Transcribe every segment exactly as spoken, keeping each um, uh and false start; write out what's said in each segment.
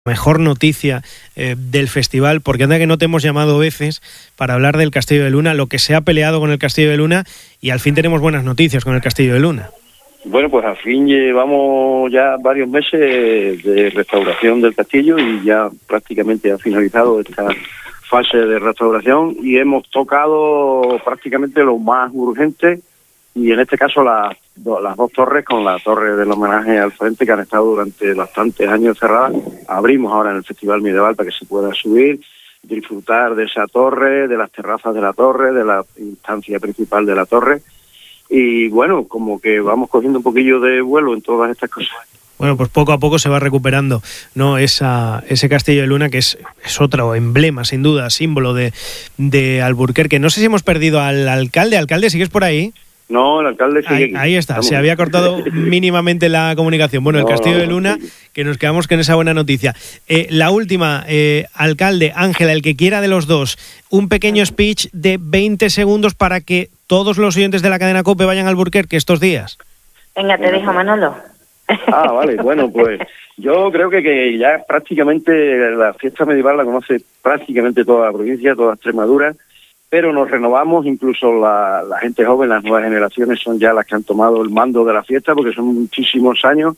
mejor noticia eh, del festival, porque anda que no te hemos llamado veces para hablar del Castillo de Luna, lo que se ha peleado con el Castillo de Luna, y al fin tenemos buenas noticias con el Castillo de Luna. Bueno, pues al fin llevamos ya varios meses de restauración del castillo y ya prácticamente ha finalizado esta fase de restauración y hemos tocado prácticamente lo más urgente, y en este caso las, las dos torres, con la torre del homenaje al frente, que han estado durante bastantes años cerradas. Abrimos ahora en el Festival Medieval para que se pueda subir, disfrutar de esa torre, de las terrazas de la torre, de la instancia principal de la torre. Y bueno, como que vamos cogiendo un poquillo de vuelo en todas estas cosas. Bueno, pues poco a poco se va recuperando, ¿no? Esa, ese Castillo de Luna, que es, es otro emblema, sin duda, símbolo de, de Alburquerque. No sé si hemos perdido al alcalde. ¿Alcalde, sigues por ahí? No, el alcalde sigue ahí, aquí. ahí está, Estamos. Se había cortado mínimamente la comunicación. Bueno, el no, Castillo de no, Luna, sí. que nos quedamos con esa buena noticia. Eh, la última, eh, alcalde, Ángela, el que quiera de los dos, un pequeño speech de veinte segundos para que todos los oyentes de la cadena COPE vayan al Alburquerque estos días. Venga, te dejo, Manolo. Ah, vale, bueno, pues yo creo que, que ya prácticamente la fiesta medieval la conoce prácticamente toda la provincia, toda Extremadura, pero nos renovamos, incluso la, la gente joven, las nuevas generaciones son ya las que han tomado el mando de la fiesta, porque son muchísimos años,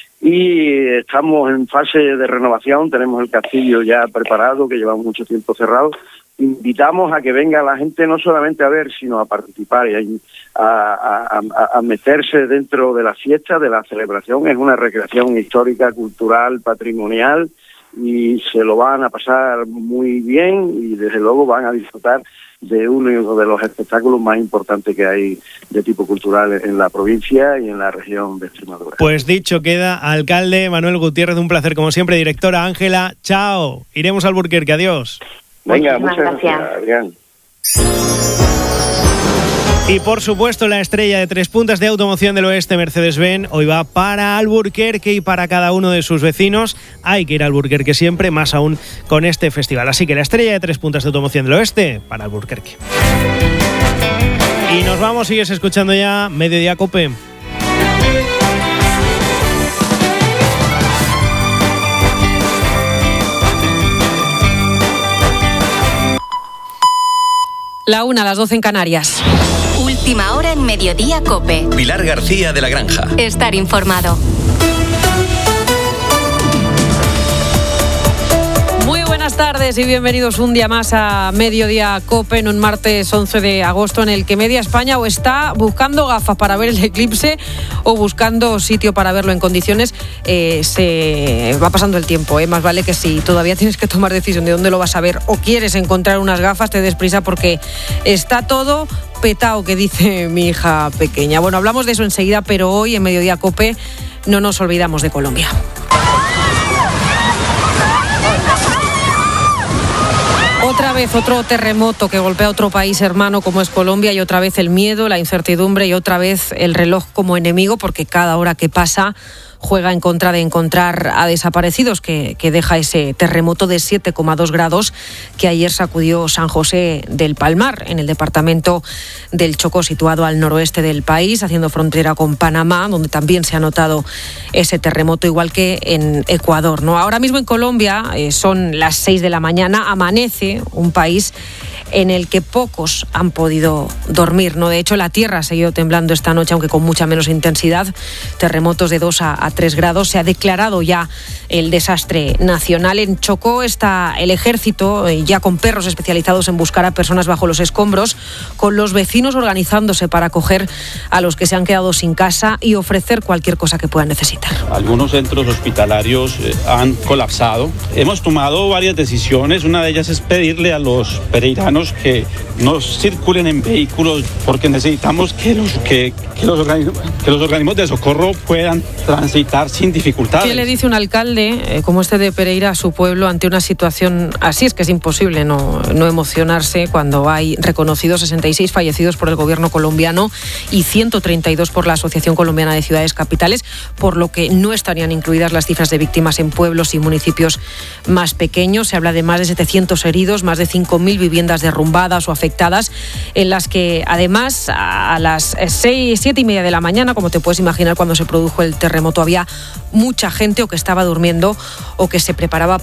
y estamos en fase de renovación. Tenemos el castillo ya preparado, que llevamos mucho tiempo cerrado. Invitamos a que venga la gente no solamente a ver, sino a participar y a, a, a, a meterse dentro de la fiesta, de la celebración. Es una recreación histórica, cultural, patrimonial, y se lo van a pasar muy bien y desde luego van a disfrutar de uno de los espectáculos más importantes que hay de tipo cultural en la provincia y en la región de Extremadura. Pues dicho queda, alcalde Manuel Gutiérrez, un placer como siempre. Directora Ángela, chao, iremos al Alburquerque, adiós. Venga, Muchísimas muchas gracias. gracias, Adrián. Y por supuesto la estrella de tres puntas de Automoción del Oeste, Mercedes-Benz, hoy va para Alburquerque y para cada uno de sus vecinos. Hay que ir a Alburquerque siempre, más aún con este festival. Así que la estrella de tres puntas de Automoción del Oeste para Alburquerque. Y nos vamos, sigues escuchando ya Mediodía COPE. La una, a las doce en Canarias. Última hora en Mediodía COPE. Pilar García de la Granja. Estar informado. Muy buenas tardes y bienvenidos un día más a Mediodía COPE en un martes once de agosto en el que media España o está buscando gafas para ver el eclipse o buscando sitio para verlo en condiciones. Eh, se va pasando el tiempo, ¿eh? Más vale que si todavía tienes que tomar decisión de dónde lo vas a ver o quieres encontrar unas gafas, te des prisa porque está todo petao, que dice mi hija pequeña. Bueno, hablamos de eso enseguida, pero hoy en Mediodía COPE no nos olvidamos de Colombia. Otra vez otro terremoto que golpea a otro país hermano como es Colombia, y otra vez el miedo, la incertidumbre y otra vez el reloj como enemigo, porque cada hora que pasa juega en contra de encontrar a desaparecidos que, que deja ese terremoto de siete coma dos grados que ayer sacudió San José del Palmar, en el departamento del Chocó, situado al noroeste del país, haciendo frontera con Panamá, donde también se ha notado ese terremoto, igual que en Ecuador, ¿no? Ahora mismo en Colombia eh, son las seis de la mañana, amanece un país en el que pocos han podido dormir, ¿no? De hecho, la tierra ha seguido temblando esta noche, aunque con mucha menos intensidad. Terremotos de dos a tres grados. Se ha declarado ya el desastre nacional. En Chocó está el ejército, ya con perros especializados en buscar a personas bajo los escombros, con los vecinos organizándose para acoger a los que se han quedado sin casa y ofrecer cualquier cosa que puedan necesitar. Algunos centros hospitalarios eh, han colapsado. Hemos tomado varias decisiones. Una de ellas es pedirle a los pereiranos que no circulen en vehículos, porque necesitamos que los, que, que los, organismos, que los organismos de socorro puedan transitar sin dificultades. ¿Qué le dice un alcalde eh, como este de Pereira a su pueblo ante una situación así? Es que es imposible no, no emocionarse cuando hay reconocidos sesenta y seis fallecidos por el gobierno colombiano y ciento treinta y dos por la Asociación Colombiana de Ciudades Capitales, por lo que no estarían incluidas las cifras de víctimas en pueblos y municipios más pequeños. Se habla de más de setecientos heridos, más de cinco mil viviendas de derrumbadas o afectadas, en las que además a las seis, siete y media de la mañana, como te puedes imaginar, cuando se produjo el terremoto, había mucha gente o que estaba durmiendo o que se preparaba